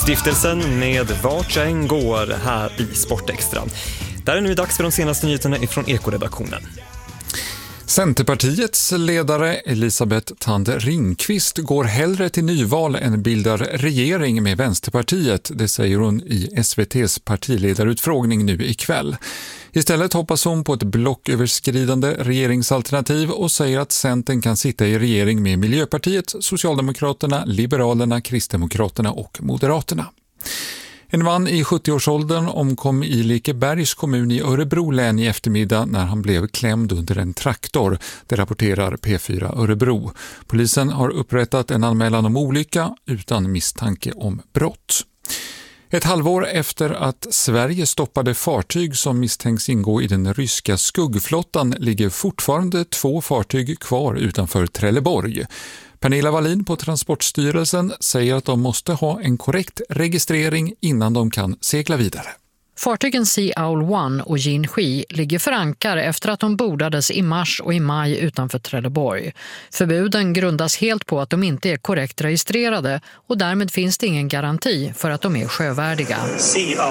Stiftelsen med Vart jag än går här i Sportextra. Där är nu dags för de senaste nyheterna från Ekoredaktionen. Centerpartiets ledare Elisabeth Thand Ringqvist går hellre till nyval än bildar regering med Vänsterpartiet, det säger hon i SVT:s partiledarutfrågning nu ikväll. Istället hoppas hon på ett blocköverskridande regeringsalternativ och säger att Centern kan sitta i regering med Miljöpartiet, Socialdemokraterna, Liberalerna, Kristdemokraterna och Moderaterna. En man i 70-årsåldern omkom i Lekebergs kommun i Örebro län i eftermiddag när han blev klämd under en traktor, det rapporterar P4 Örebro. Polisen har upprättat en anmälan om olycka utan misstanke om brott. Ett halvår efter att Sverige stoppade fartyg som misstänks ingå i den ryska skuggflottan ligger fortfarande 2 fartyg kvar utanför Trelleborg. Pernilla Wallin på Transportstyrelsen säger att de måste ha en korrekt registrering innan de kan segla vidare. Fartygen Sea Owl 1 och Jinshi ligger för ankar efter att de bordades i mars och i maj utanför Trelleborg. Förbuden grundas helt på att de inte är korrekt registrerade och därmed finns det ingen garanti för att de är sjövärdiga. Sea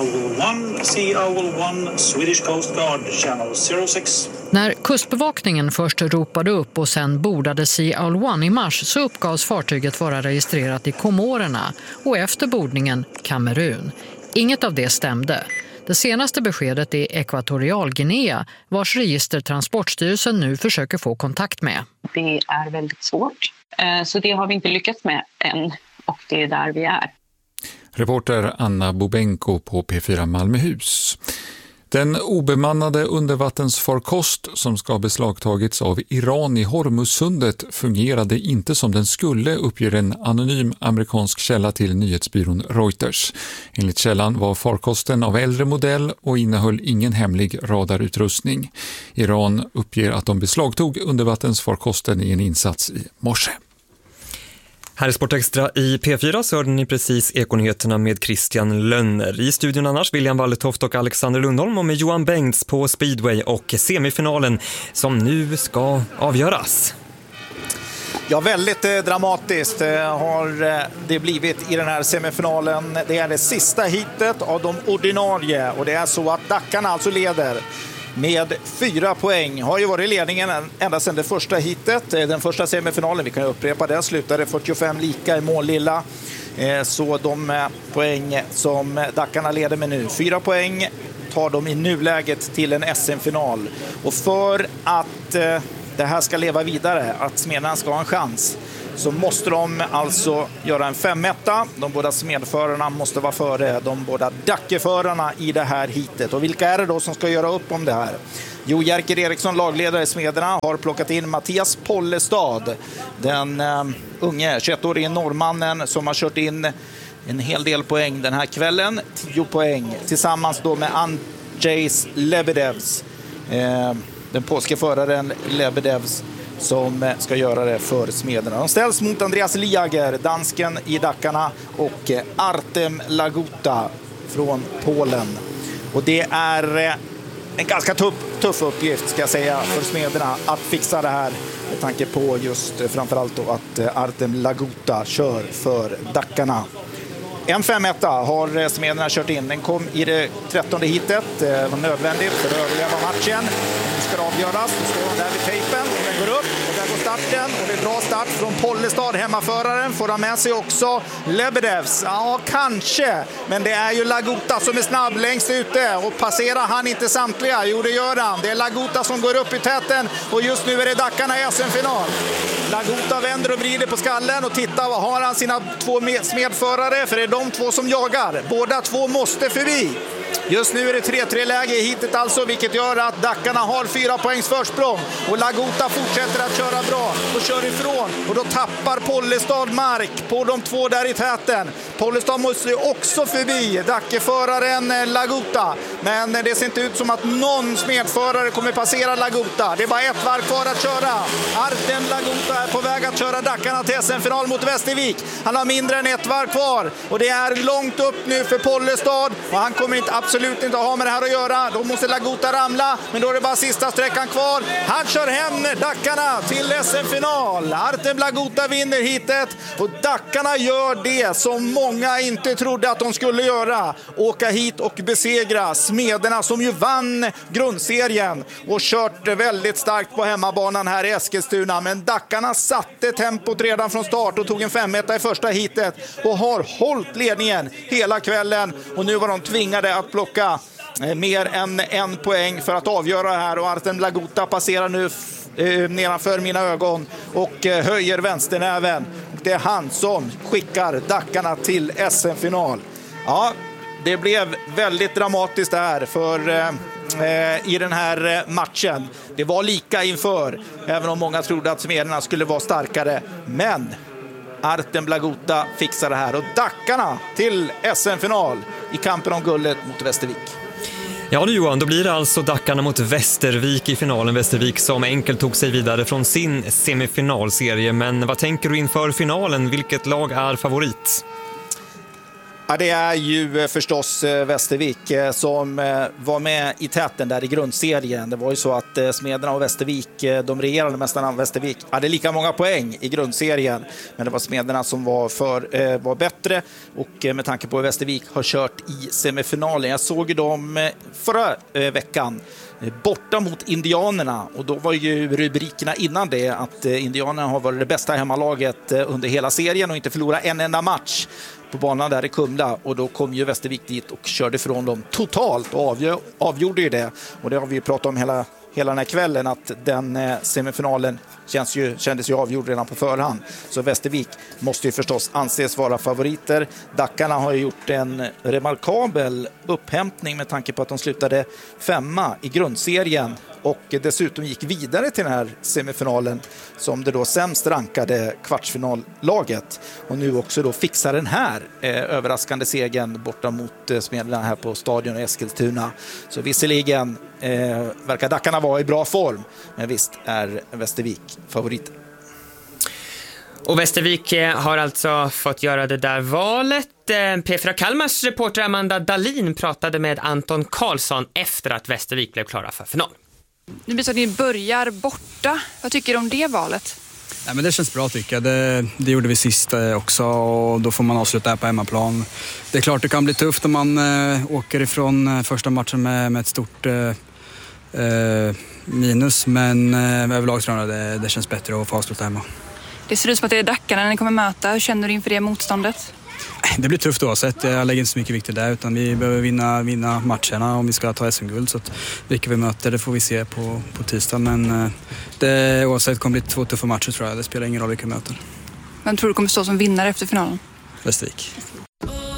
Owl 1, Swedish Coast Guard, Channel 06. När kustbevakningen först ropade upp och sen bordade Sea Owl 1 i mars så uppgavs fartyget vara registrerat i Komorerna och efter bordningen Kamerun. Inget av det stämde. Det senaste beskedet är Ekvatorialguinea, vars register Transportstyrelsen nu försöker få kontakt med. Det är väldigt svårt, så det har vi inte lyckats med än och det är där vi är. Reporter Anna Bobenko på P4 Malmöhus. Den obemannade undervattensfarkost som ska ha beslagtagits av Iran i Hormuzsundet fungerade inte som den skulle, uppger en anonym amerikansk källa till nyhetsbyrån Reuters. Enligt källan var farkosten av äldre modell och innehöll ingen hemlig radarutrustning. Iran uppger att de beslagtog undervattensfarkosten i en insats i morse. Här i Sportextra i P4 så hörde ni precis Ekonyheterna med Christian Lönner. I studion annars William Walletoft och Alexander Lundholm och med Johan Bengts på Speedway och semifinalen som nu ska avgöras. Ja, väldigt dramatiskt har det blivit i den här semifinalen. Det är det sista hitet av de ordinarie och det är så att Dackarna alltså leder med 4 poäng. Har ju varit i ledningen ända sedan det första hitet. Den första semifinalen, vi kan upprepa det, slutade 45 lika i Målilla. Så de poäng som Dackarna leder med nu, 4 poäng, tar de i nuläget till en SM-final. Och för att det här ska leva vidare, att Smedjan ska ha en chans, så måste de alltså göra en 5-1. De båda smedförarna måste vara före de båda Dackeförarna i det här hitet. Och vilka är det då som ska göra upp om det här? Jo, Jerker Eriksson, lagledare i Smederna, har plockat in Mattias Pollestad. Den unge 21-årige norrmannen som har kört in en hel del poäng den här kvällen. 10 poäng tillsammans då med Andrzej Lebedevs. Den polska föraren Lebedevs som ska göra det för Smederna. De ställs mot Andreas Liager, dansken i Dackarna, och Artem Laguta från Polen. Och det är en ganska tuff uppgift, ska jag säga, för Smederna att fixa det här, med tanke på just framförallt då att Artem Laguta kör för Dackarna. En 5-1 har Smederna kört in. Den kom i det 13:e hitet. Det var nödvändigt för att överleva matchen. Nu ska det avgöras. Nu står de där vid tejpen och den går upp. Och där går starten. Och det är bra start från Pollestad, hemmaföraren. Får han med sig också Lebedevs? Ja, kanske. Men det är ju Laguta som är snabb längst ute. Och passerar han inte samtliga? Jo, det gör han. Det är Laguta som går upp i täten. Och just nu är det Dackarna i SM-final. Laguta vänder och vrider på skallen och tittar, vad har han sina 2 smedförare, för det är de 2 som jagar. Båda 2 måste förbi. Just nu är det 3-3-läge i hitet alltså, vilket gör att Dackarna har 4 poängs försprång. Och Laguta fortsätter att köra bra och kör ifrån. Och då tappar Pollestad mark på de 2 där i täten. Pollestad måste också förbi Dackeföraren Laguta. Men det ser inte ut som att någon smedförare kommer passera Laguta. Det är bara 1 varv kvar att köra. Artem Laguta är på väg att köra Dackarna till SM-final mot Västervik. Han har mindre än 1 varv kvar. Och det är långt upp nu för Pollestad. Och han kommer inte absolut absolut inte ha med det här att göra. Då måste Lagota ramla, men då är det bara sista sträckan kvar. Han kör hem dackarna till SM-final. Artem Lagota vinner hitet och dackarna gör det som många inte trodde att de skulle göra. Åka hit och besegra Smederna som ju vann grundserien och kört väldigt starkt på hemmabanan här i Eskilstuna. Men dackarna satte tempot redan från start och tog en 5-1 i första hitet och har hållit ledningen hela kvällen. Och nu var de tvingade att plocka mer än en poäng för att avgöra det här. Och Artem Lagota passerar nu nedanför mina ögon och höjer vänsternäven. Och det är han som skickar dackarna till SM-final. Ja, det blev väldigt dramatiskt där för i den här matchen. Det var lika inför, även om många trodde att Smederna skulle vara starkare. Men Artem Lagota fixar det här och dackarna till SM-final i kampen om guldet mot Västervik. Ja du Johan, då blir det alltså dackarna mot Västervik i finalen. Västervik som enkelt tog sig vidare från sin semifinalserie. Men vad tänker du inför finalen? Vilket lag är favorit? Ja, det är ju förstås Västervik som var med i täten där i grundserien. Det var ju så att Smederna och Västervik, de regerande mästarna av Västervik, hade lika många poäng i grundserien. Men det var Smederna som var bättre, och med tanke på att Västervik har kört i semifinalen. Jag såg ju dem förra veckan borta mot Indianerna, och då var ju rubrikerna innan det att Indianerna har varit det bästa hemmalaget under hela serien och inte förlorat en enda match på banan där i Kumla, och då kom ju Västervik dit och körde från dem totalt och avgjorde ju det. Och det har vi ju pratat om hela den här kvällen, att den semifinalen kändes ju avgjord redan på förhand. Så Västervik måste ju förstås anses vara favoriter. Dackarna har ju gjort en remarkabel upphämtning med tanke på att de slutade 5:a i grundserien och dessutom gick vidare till den här semifinalen som det då sämst rankade kvartsfinallaget, och nu också då fixar den här överraskande segern borta mot Smederna här på stadion i Eskilstuna. Så visserligen verkar dackarna vara i bra form, men visst är Västervik favorit. Och Västervik har alltså fått göra det där valet. P4 Kalmars reporter Amanda Dahlin pratade med Anton Karlsson efter att Västervik blev klara för final. Nu blir så att ni börjar borta. Vad tycker du om det valet? Nej, men det känns bra tycker jag. Det gjorde vi sist också, och då får man avsluta här på hemmaplan. Det är klart det kan bli tufft om man åker ifrån första matchen med ett stort minus, men överlag tror jag det känns bättre att få avsluta hemma. Det ser ut som att det är dackarna ni kommer möta. Hur känner du inför det motståndet? Det blir tufft oavsett. Jag lägger inte så mycket vikt till det, utan vi behöver vinna matcherna om vi ska ta SM-guld. Så att vilka vi möter, det får vi se på tisdag. Men oavsett kommer det bli 2 tuffa matcher tror jag. Det spelar ingen roll vilka vi möter. Vem tror du kommer stå som vinnare efter finalen? Västervik.